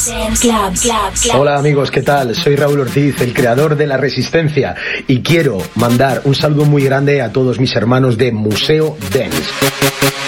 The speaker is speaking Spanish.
Hola amigos, ¿qué tal? Soy Raúl Ortiz, el creador de La Resistencia, y quiero mandar un saludo muy grande a todos mis hermanos de Museo Dance.